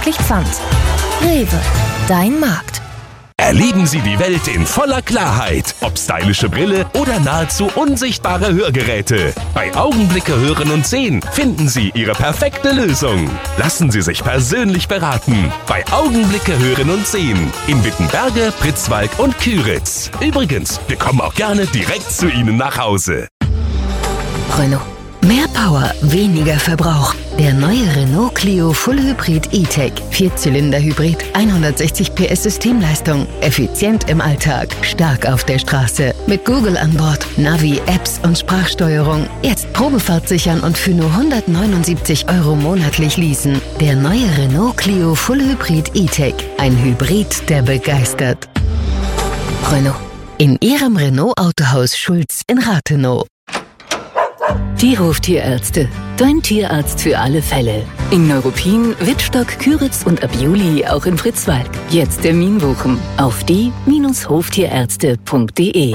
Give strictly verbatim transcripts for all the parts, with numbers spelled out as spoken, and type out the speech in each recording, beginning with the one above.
ordentlich Pfand. Rewe, dein Markt. Erleben Sie die Welt in voller Klarheit. Ob stylische Brille oder nahezu unsichtbare Hörgeräte. Bei Augenblicke hören und sehen finden Sie Ihre perfekte Lösung. Lassen Sie sich persönlich beraten. Bei Augenblicke hören und sehen. In Wittenberge, Pritzwalk und Küritz. Übrigens, wir kommen auch gerne direkt zu Ihnen nach Hause. Renault. Mehr Power, weniger Verbrauch. Der neue Renault Clio Full Hybrid E-Tech. Vierzylinder-Hybrid, hundertsechzig P S Systemleistung. Effizient im Alltag, stark auf der Straße. Mit Google an Bord, Navi, Apps und Sprachsteuerung. Jetzt Probefahrt sichern und für nur hundertneunundsiebzig Euro monatlich leasen. Der neue Renault Clio Full Hybrid E-Tech. Ein Hybrid, der begeistert. Renault. In Ihrem Renault Autohaus Schulz in Rathenow. Tierhof Tierärzte. Dein Tierarzt für alle Fälle. In Neuruppin, Wittstock, Küritz und ab Juli auch in Pritzwalk. Jetzt Termin buchen auf die Bindestrich hoftierärzte punkt de.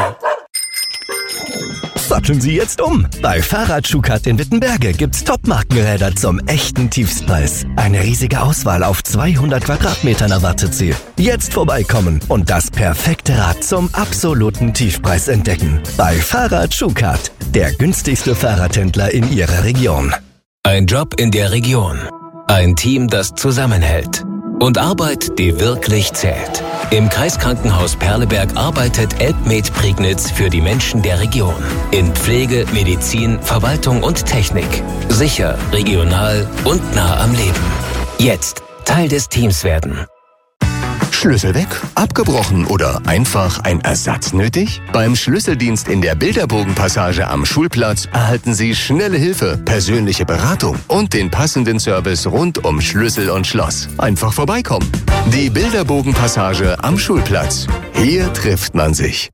Satteln Sie jetzt um. Bei Fahrrad-Schukat in Wittenberge gibt's Top-Markenräder zum echten Tiefstpreis. Eine riesige Auswahl auf zweihundert Quadratmetern erwartet Sie. Jetzt vorbeikommen und das perfekte Rad zum absoluten Tiefpreis entdecken. Bei Fahrrad-Schukat, der günstigste Fahrradhändler in Ihrer Region. Ein Job in der Region. Ein Team, das zusammenhält. Und Arbeit, die wirklich zählt. Im Kreiskrankenhaus Perleberg arbeitet Elbmed Prignitz für die Menschen der Region. In Pflege, Medizin, Verwaltung und Technik. Sicher, regional und nah am Leben. Jetzt Teil des Teams werden. Schlüssel weg, abgebrochen oder einfach ein Ersatz nötig? Beim Schlüsseldienst in der Bilderbogenpassage am Schulplatz erhalten Sie schnelle Hilfe, persönliche Beratung und den passenden Service rund um Schlüssel und Schloss. Einfach vorbeikommen. Die Bilderbogenpassage am Schulplatz. Hier trifft man sich.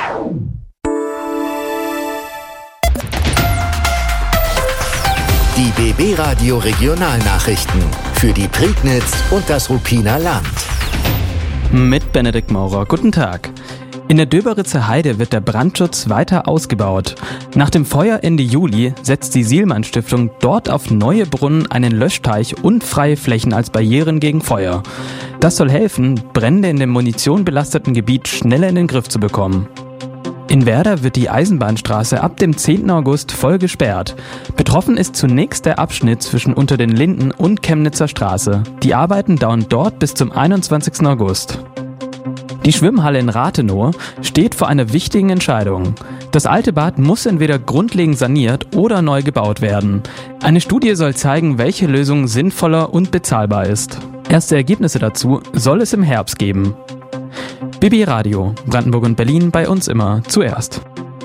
Die B B Radio Regionalnachrichten für die Prignitz und das Ruppiner Land. Mit Benedikt Maurer. Guten Tag. In der Döberitzer Heide wird der Brandschutz weiter ausgebaut. Nach dem Feuer Ende Juli setzt die Sielmann-Stiftung dort auf neue Brunnen, einen Löschteich und freie Flächen als Barrieren gegen Feuer. Das soll helfen, Brände in dem munitionbelasteten Gebiet schneller in den Griff zu bekommen. In Werder wird die Eisenbahnstraße ab dem zehnten August voll gesperrt. Betroffen ist zunächst der Abschnitt zwischen Unter den Linden und Chemnitzer Straße. Die Arbeiten dauern dort bis zum einundzwanzigsten August. Die Schwimmhalle in Rathenow steht vor einer wichtigen Entscheidung. Das alte Bad muss entweder grundlegend saniert oder neu gebaut werden. Eine Studie soll zeigen, welche Lösung sinnvoller und bezahlbar ist. Erste Ergebnisse dazu soll es im Herbst geben. B B Radio, Brandenburg und Berlin, bei uns immer zuerst.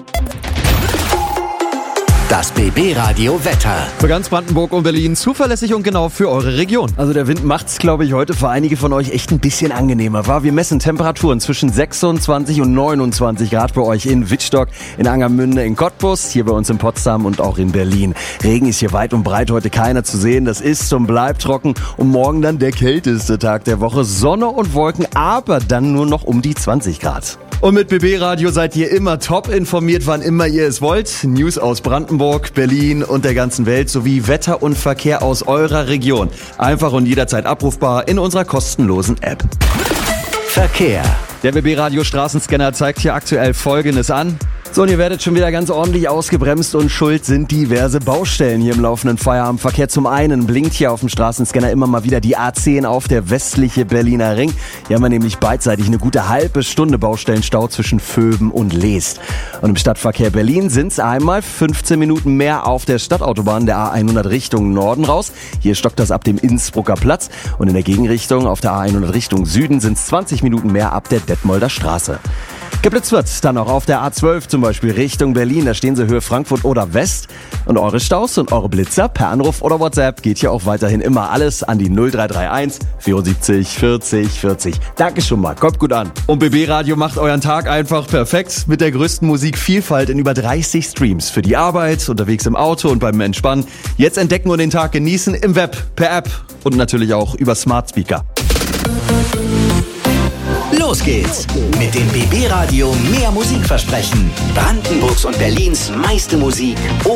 Das B B Radio Wetter. Für ganz Brandenburg und Berlin zuverlässig und genau für eure Region. Also der Wind macht's, glaube ich, heute für einige von euch echt ein bisschen angenehmer. War? Wir messen Temperaturen zwischen sechsundzwanzig und neunundzwanzig Grad bei euch in Wittstock, in Angermünde, in Cottbus, hier bei uns in Potsdam und auch in Berlin. Regen ist hier weit und breit heute keiner zu sehen. Das ist und bleibt trocken und morgen dann der kälteste Tag der Woche. Sonne und Wolken, aber dann nur noch um die zwanzig Grad. Und mit B B Radio seid ihr immer top informiert, wann immer ihr es wollt. News aus Brandenburg, Berlin und der ganzen Welt sowie Wetter und Verkehr aus eurer Region. Einfach und jederzeit abrufbar in unserer kostenlosen App. Verkehr. Der B B Radio Straßenscanner zeigt hier aktuell Folgendes an. So, und ihr werdet schon wieder ganz ordentlich ausgebremst und schuld sind diverse Baustellen hier im laufenden Feierabendverkehr. Zum einen blinkt hier auf dem Straßenscanner immer mal wieder die A zehn auf, der westliche Berliner Ring. Hier haben wir nämlich beidseitig eine gute halbe Stunde Baustellenstau zwischen Vöben und Leest. Und im Stadtverkehr Berlin sind es einmal fünfzehn Minuten mehr auf der Stadtautobahn der A hundert Richtung Norden raus. Hier stockt das ab dem Innsbrucker Platz. Und in der Gegenrichtung auf der A hundert Richtung Süden sind es zwanzig Minuten mehr ab der Detmolder Straße. Geblitzt wird dann auch auf der A zwölf zum Beispiel Richtung Berlin. Da stehen sie Höhe Frankfurt oder West. Und eure Staus und eure Blitzer per Anruf oder WhatsApp geht hier auch weiterhin immer alles an die null drei drei eins vierundsiebzig vierzig vierzig. Danke schon mal, kommt gut an. Und B B Radio macht euren Tag einfach perfekt mit der größten Musikvielfalt in über dreißig Streams. Für die Arbeit, unterwegs im Auto und beim Entspannen. Jetzt entdecken und den Tag genießen im Web, per App und natürlich auch über Smart Speaker. Los geht's mit dem B B Radio mehr Musik versprechen. Brandenburgs und Berlins meiste Musik